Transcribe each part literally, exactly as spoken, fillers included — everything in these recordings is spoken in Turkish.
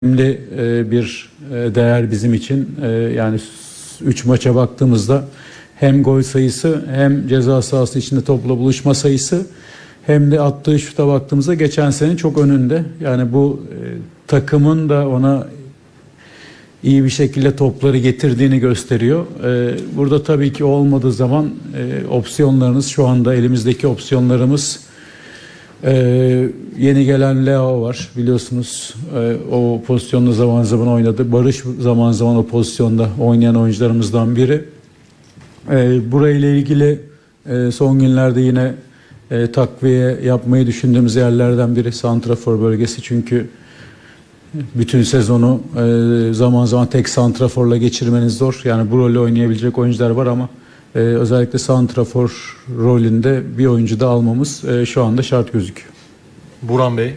önemli bir değer bizim için. Yani üç maça baktığımızda hem gol sayısı hem ceza sahası içinde topla buluşma sayısı hem de attığı şuta baktığımızda geçen sene çok önünde. Yani bu takımın da ona iyi bir şekilde topları getirdiğini gösteriyor. Burada tabii ki olmadığı zaman opsiyonlarınız, şu anda elimizdeki opsiyonlarımız, Ee, yeni gelen Leo var biliyorsunuz, ee, o pozisyonda zaman zaman oynadı. Barış zaman zaman o pozisyonda oynayan oyuncularımızdan biri. Ee, burayla ilgili e, son günlerde yine e, takviye yapmayı düşündüğümüz yerlerden biri santrafor bölgesi. Çünkü bütün sezonu e, zaman zaman tek santraforla geçirmeniz zor. Yani bu rolü oynayabilecek oyuncular var ama Ee, özellikle santrafor rolünde bir oyuncu da almamız e, şu anda şart gözüküyor. Burhan Bey.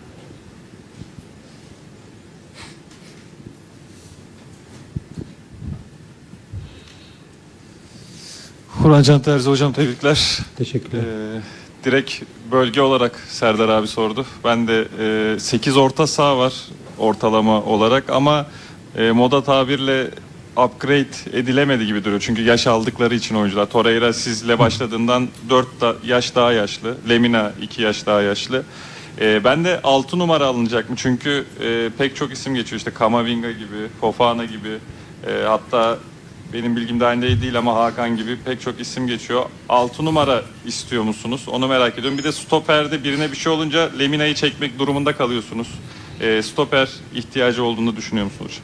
Burhan Can Terzi hocam, tebrikler. Teşekkürler. Ee, direkt bölge olarak Serdar abi sordu. Ben de e, sekiz orta saha var ortalama olarak ama e, moda tabirle upgrade edilemedi gibi duruyor. Çünkü yaş aldıkları için oyuncular. Torreira sizle başladığından dört da, yaş daha yaşlı. Lemina iki yaş daha yaşlı. Ee, ben de altı numara alınacak mı? Çünkü e, pek çok isim geçiyor. İşte Kamavinga gibi, Fofana gibi. E, hatta benim bilgim dahilinde değil ama Hakan gibi pek çok isim geçiyor. altı numara istiyor musunuz? Onu merak ediyorum. Bir de stoperde birine bir şey olunca Lemina'yı çekmek durumunda kalıyorsunuz. E, stoper ihtiyacı olduğunu düşünüyor musunuz?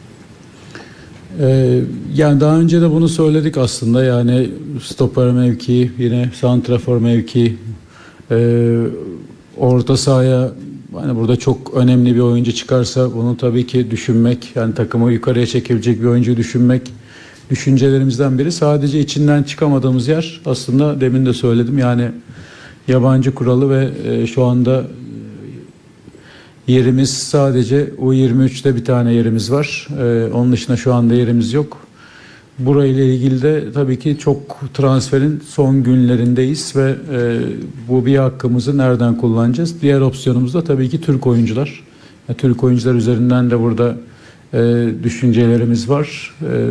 Ee, yani daha önce de bunu söyledik aslında. Yani stoper mevkii, yine santrafor mevkii, ee, orta sahaya hani burada çok önemli bir oyuncu çıkarsa bunu tabii ki düşünmek, yani takımı yukarıya çekebilecek bir oyuncu düşünmek düşüncelerimizden biri. Sadece içinden çıkamadığımız yer aslında demin de söyledim, yani yabancı kuralı ve e, şu anda yerimiz sadece U yirmi üçte bir tane yerimiz var. Ee, onun dışında şu anda yerimiz yok. Burayla ilgili de tabii ki çok transferin son günlerindeyiz ve e, bu bir hakkımızı nereden kullanacağız? Diğer opsiyonumuz da tabii ki Türk oyuncular. Yani Türk oyuncular üzerinden de burada e, düşüncelerimiz var. E,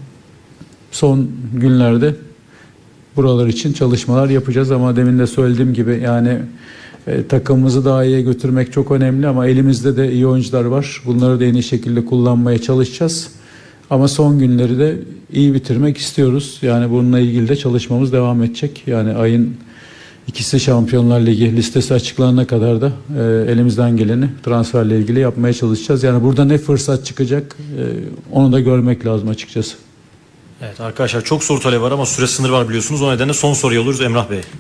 son günlerde buralar için çalışmalar yapacağız ama demin de söylediğim gibi yani E, takımımızı daha iyiye götürmek çok önemli ama elimizde de iyi oyuncular var. Bunları da en iyi şekilde kullanmaya çalışacağız. Ama son günleri de iyi bitirmek istiyoruz. Yani bununla ilgili de çalışmamız devam edecek. Yani ayın ikisi Şampiyonlar Ligi listesi açıklanana kadar da e, elimizden geleni transferle ilgili yapmaya çalışacağız. Yani burada ne fırsat çıkacak e, onu da görmek lazım açıkçası. Evet arkadaşlar, çok soru talebi var ama süre sınırı var biliyorsunuz. O nedenle son soruyu alıyoruz. Emrah Bey.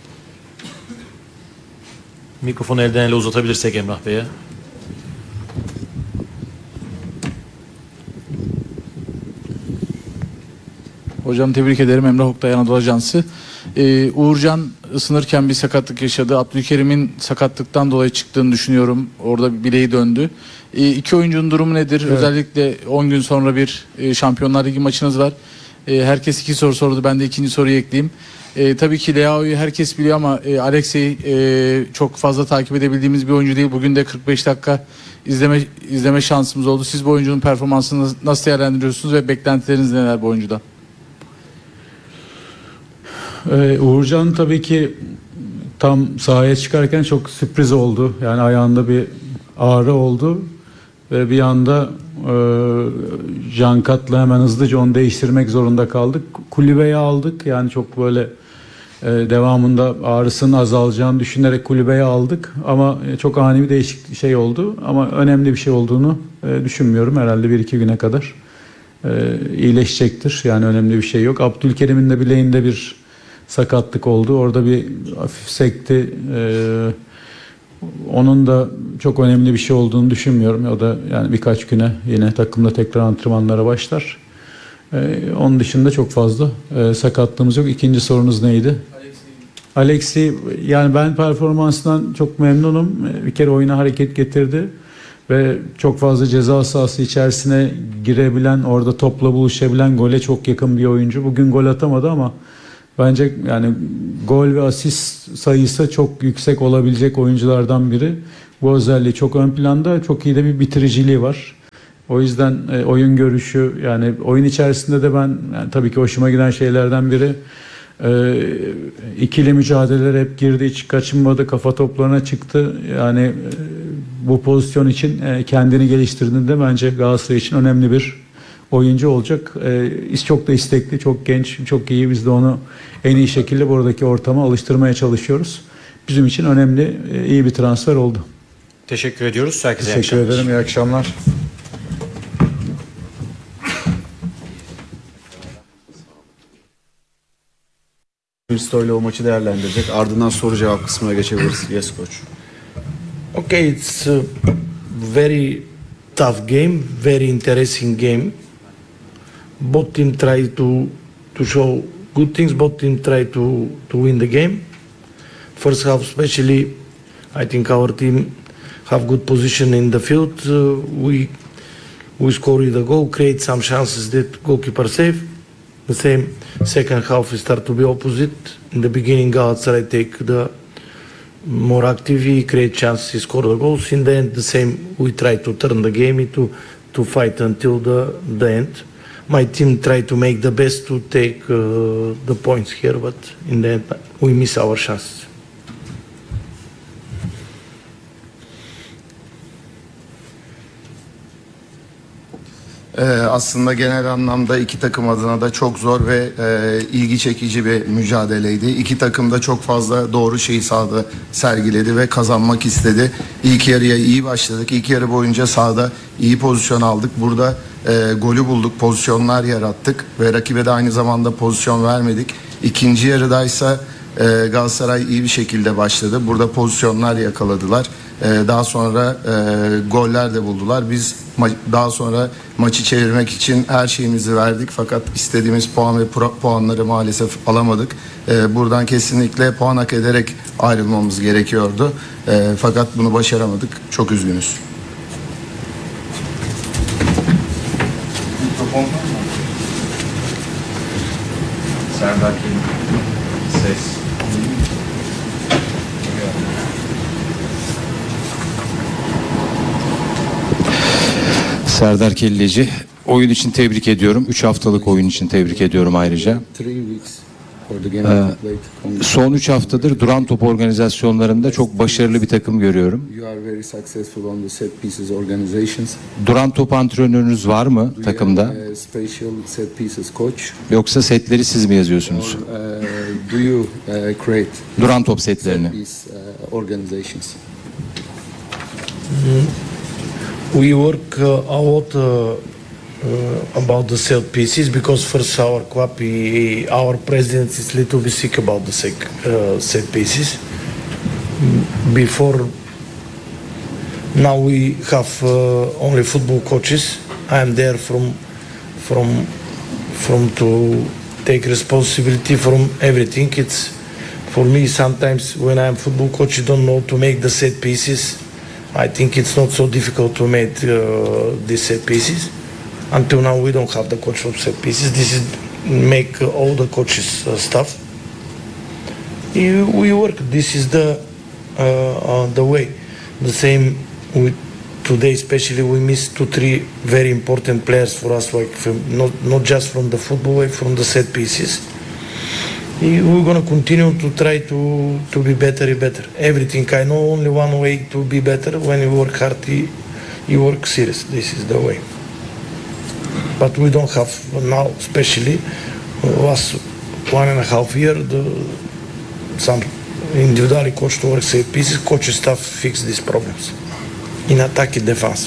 Mikrofonu elden ele uzatabilirsek Emrah Bey'e. Hocam tebrik ederim. Emrah Oktay Anadolu Ajansı. Ee, Uğurcan ısınırken bir sakatlık yaşadı. Abdülkerim'in sakatlıktan dolayı çıktığını düşünüyorum. Orada bir bileği döndü. Ee, iki oyuncunun durumu nedir? Evet. Özellikle on gün sonra bir e, Şampiyonlar Ligi maçınız var. E, herkes iki soru sordu. Ben de ikinci soruyu ekleyeyim. E, tabii ki Leao'yu herkes biliyor ama e, Alexey e, çok fazla takip edebildiğimiz bir oyuncu değil. Bugün de kırk beş dakika izleme izleme şansımız oldu. Siz bu oyuncunun performansını nasıl değerlendiriyorsunuz ve beklentileriniz neler bu oyuncudan? Ee, Uğurcan tabii ki tam sahaya çıkarken çok sürpriz oldu. Yani ayağında bir ağrı oldu ve bir anda e, Jankat'la hemen hızlıca onu değiştirmek zorunda kaldık. Kulübeye aldık. Yani çok böyle e, devamında ağrısının azalacağını düşünerek kulübeye aldık. Ama e, çok ani bir değişik şey oldu. Ama önemli bir şey olduğunu e, düşünmüyorum. Herhalde bir iki güne kadar e, iyileşecektir. Yani önemli bir şey yok. Abdülkerim'in de bileğinde bir sakatlık oldu. Orada bir hafif sekti. Ee, onun da çok önemli bir şey olduğunu düşünmüyorum. O da yani birkaç güne yine takımda tekrar antrenmanlara başlar. Ee, onun dışında çok fazla e, sakatlığımız yok. İkinci sorunuz neydi? Alexey, yani ben performansından çok memnunum. Bir kere oyuna hareket getirdi ve çok fazla ceza sahası içerisine girebilen, orada topla buluşabilen, gole çok yakın bir oyuncu. Bugün gol atamadı ama bence yani gol ve asist sayısı çok yüksek olabilecek oyunculardan biri. Bu özelliği çok ön planda, çok iyi de bir bitiriciliği var. O yüzden e, oyun görüşü, yani oyun içerisinde de ben yani tabii ki hoşuma giden şeylerden biri e, ikili mücadeleler hep girdi, hiç kaçınmadı, kafa toplarına çıktı. Yani e, bu pozisyon için e, kendini geliştirdiğinde bence Galatasaray için önemli bir oyuncu olacak. E, çok da istekli, çok genç, çok iyi. Biz de onu en iyi şekilde buradaki ortama alıştırmaya çalışıyoruz. Bizim için önemli, e, iyi bir transfer oldu. Teşekkür ediyoruz. Herkese iyi Teşekkür akşamlar. ederim. İyi akşamlar. Hristo ile o maçı değerlendirecek. Ardından soru cevap kısmına geçebiliriz. Yes coach. Okay, it's a very tough game, very interesting game. Both team try to to show good things. Both team try to to win the game. First half, especially, I think our team have good position in the field. Uh, we we score with a goal, create some chances that goalkeeper save. The same second half we start to be opposite. In the beginning, Galatasaray take the more active, create chances, he score the goals. In the end, the same, we try to turn the game into to fight until the the end. My team try to make the best to take uh, the points here, but in the end, we miss our chances. Ee, aslında genel anlamda iki takım adına da çok zor ve e, ilgi çekici bir mücadeleydi. İki takım da çok fazla doğru şeyi sahada sergiledi ve kazanmak istedi. İlk yarıya iyi başladık. İlk yarı boyunca sahada iyi pozisyon aldık. Burada e, golü bulduk, pozisyonlar yarattık ve rakibe de aynı zamanda pozisyon vermedik. İkinci yarıdaysa e, Galatasaray iyi bir şekilde başladı. Burada pozisyonlar yakaladılar. E, daha sonra e, goller de buldular. Biz ma- daha sonra maçı çevirmek için her şeyimizi verdik. Fakat istediğimiz puan ve pro- puanları maalesef alamadık. E, buradan kesinlikle puan hak ederek ayrılmamız gerekiyordu. E, fakat bunu başaramadık. Çok üzgünüz. Serdar Kelim. Ses. Serdar Kelleci, oyun için tebrik ediyorum. üç haftalık oyun için tebrik ediyorum ayrıca. Ee, son üç haftadır duran top organizasyonlarında çok başarılı bir takım görüyorum. Duran top antrenörünüz var mı takımda? Yoksa setleri siz mi yazıyorsunuz? Duran top setlerini. We work uh, a lot uh, uh, about the set pieces because first our club, we, our president is little bit sick about the set, uh, set pieces. Before now we have uh, only football coaches. I am there from from from to take responsibility from everything. It's for me sometimes when I am football coach, you don't know to make the set pieces. I think it's not so difficult to make uh, these set pieces. Until now, we don't have the coach of set pieces. This is make uh, all the coaches uh, stuff. You, we work. This is the uh, uh, the way. The same with today, especially we missed two, three very important players for us. Like from, not not just from the football way, from the set pieces. We're gonna continue to try to to be better and better. Everything I know only one way to be better. When you work hard, you, you work serious. This is the way. But we don't have now, especially last one and a half year, the, some individually coach to work set pieces. Coach staff fix these problems in attack and defense.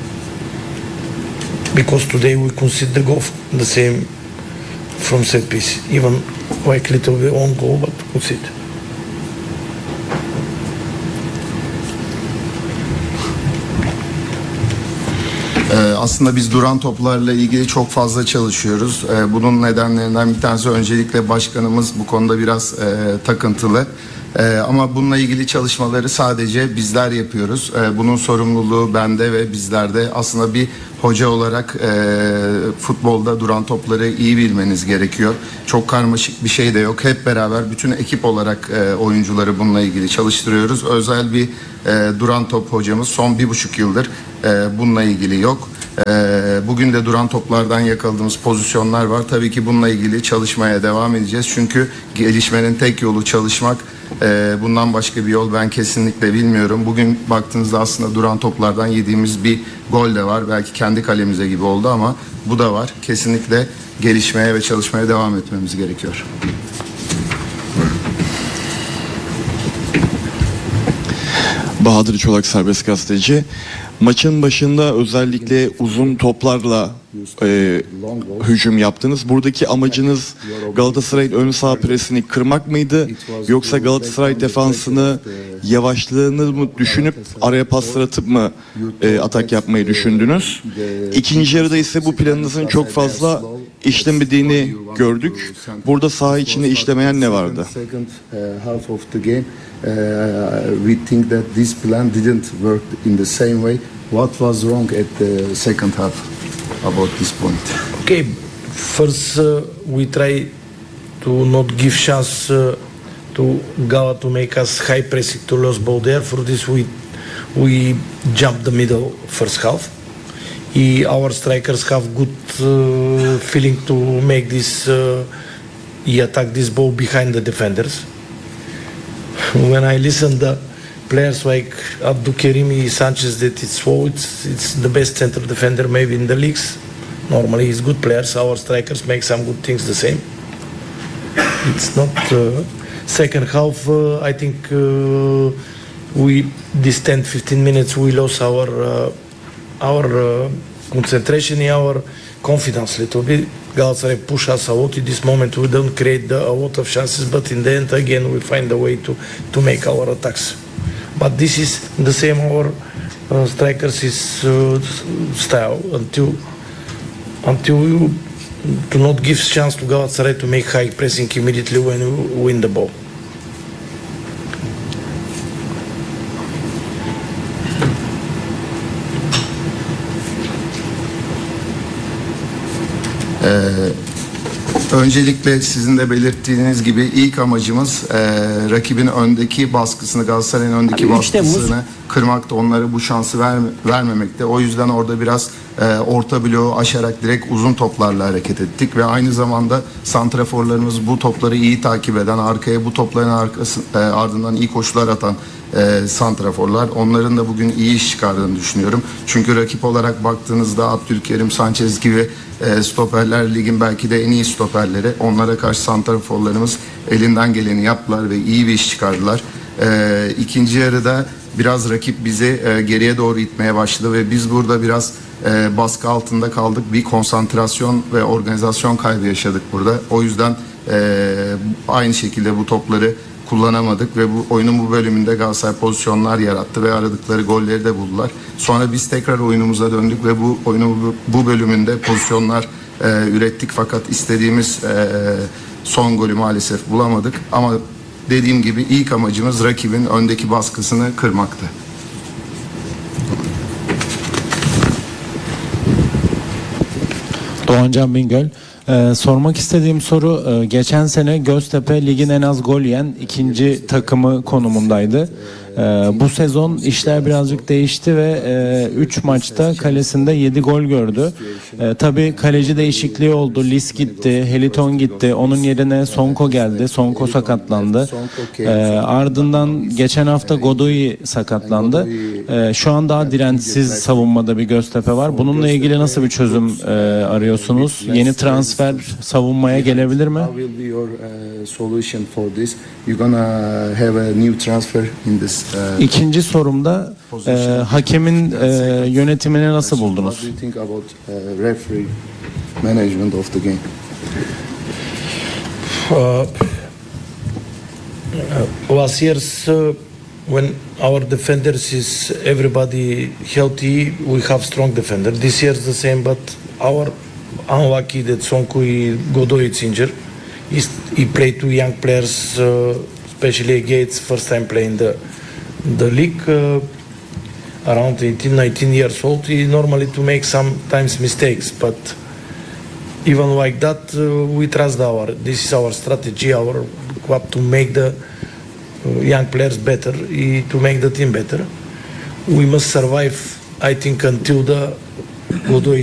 Because today we consider go the same from set piece, even like little bit on goal, but consider. Aslında biz duran toplarla ilgili çok fazla çalışıyoruz. Bunun nedenlerinden bir tanesi öncelikle başkanımız bu konuda biraz e, takıntılı. E, ama bununla ilgili çalışmaları sadece bizler yapıyoruz. E, bunun sorumluluğu bende ve bizlerde. Aslında bir hoca olarak e, futbolda duran topları iyi bilmeniz gerekiyor. Çok karmaşık bir şey de yok. Hep beraber bütün ekip olarak e, oyuncuları bununla ilgili çalıştırıyoruz. Özel bir e, duran top hocamız son bir buçuk yıldır e, bununla ilgili yok. Ee, bugün de duran toplardan yakaladığımız pozisyonlar var. Tabii ki bununla ilgili çalışmaya devam edeceğiz. Çünkü gelişmenin tek yolu çalışmak. Ee, bundan başka bir yol ben kesinlikle bilmiyorum. Bugün baktığınızda aslında duran toplardan yediğimiz bir gol de var. Belki kendi kalemize gibi oldu ama bu da var. Kesinlikle gelişmeye ve çalışmaya devam etmemiz gerekiyor. Bahadır Çolak, serbest gazeteci. Maçın başında özellikle uzun toplarla e, hücum yaptınız. Buradaki amacınız Galatasaray'ın ön saha presini kırmak mıydı? Yoksa Galatasaray defansını yavaşlığını mı düşünüp araya paslar atıp mı e, atak yapmayı düşündünüz? İkinci yarıda ise bu planınızın çok fazla işlemediğini gördük. Burada saha içinde işlemeyen ne vardı? Uh, we think that this plan didn't work in the same way. What was wrong at the second half about this point? Okay, first uh, we try to not give chance uh, to Gala to make us high pressing to lose ball there. For this we we jump the middle first half. He, our strikers have good uh, feeling to make this. Uh, he attack this ball behind the defenders. When I listen the players like Abdulkerimi, Sanchez, that it's oh, it's it's the best center defender maybe in the leagues. Normally he's good players. Our strikers make some good things the same. It's not uh, second half. Uh, I think uh, we this ten fifteen minutes we lost our uh, our uh, concentration, our confidence little bit. Galatasaray push us a lot in this moment. We don't create the, a lot of chances, but in the end, again, we find a way to, to make our attacks. But this is the same our uh, strikers is uh, style until until we do not give chance to Galatasaray to make high pressing immediately when we win the ball. Ee, öncelikle sizin de belirttiğiniz gibi ilk amacımız e, rakibin öndeki baskısını, Galatasaray'ın öndeki Abi baskısını kırmakta, onlara bu şansı ver, vermemekte. O yüzden orada biraz e, orta bloğu aşarak direkt uzun toplarla hareket ettik ve aynı zamanda santraforlarımız bu topları iyi takip eden, arkaya bu topların arkası, e, ardından iyi koşular atan e, santraforlar. Onların da bugün iyi iş çıkardığını düşünüyorum. Çünkü rakip olarak baktığınızda Abdülkerim, Sanchez gibi e, stoperler ligin belki de en iyi stoperleri. Onlara karşı santraforlarımız elinden geleni yaptılar ve iyi bir iş çıkardılar. E, ikinci yarıda biraz rakip bizi e, geriye doğru itmeye başladı ve biz burada biraz e, baskı altında kaldık. Bir konsantrasyon ve organizasyon kaybı yaşadık burada. O yüzden e, aynı şekilde bu topları kullanamadık ve bu oyunun bu bölümünde Galatasaray pozisyonlar yarattı ve aradıkları golleri de buldular. Sonra biz tekrar oyunumuza döndük ve bu oyunun bu bölümünde pozisyonlar e, ürettik fakat istediğimiz e, son golü maalesef bulamadık. Ama dediğim gibi ilk amacımız rakibin öndeki baskısını kırmaktı. Doğancan Bingöl. Ee, sormak istediğim soru, e, geçen sene Göztepe ligin en az gol yiyen ikinci takımı konumundaydı. Ee, bu sezon işler birazcık değişti ve üç maçta kalesinde yedi gol gördü. Ee, tabii kaleci değişikliği oldu. Lis gitti, Heliton gitti. Onun yerine Sonko geldi. Sonko sakatlandı. Ee, ardından geçen hafta Godoy sakatlandı. Ee, şu an daha dirençsiz savunmada bir Göztepe var. Bununla ilgili nasıl bir çözüm e, arıyorsunuz? Yeni transfer savunmaya gelebilir mi? İkinci sorumda e, hakemin e, yönetimini nasıl buldunuz? Uh, last year's uh, when our defenders is everybody healthy, we have strong defender. This year's the same, but our unlucky that Sonko Godoy is injured. He's, he played two young players, uh, especially Gates, first time playing the the league, uh, around eighteen, nineteen years old. He normally to make sometimes mistakes, but even like that, uh, we trust our. This is our strategy, our club to make the uh, young players better, uh, to make the team better. We must survive, I think, until the Bodo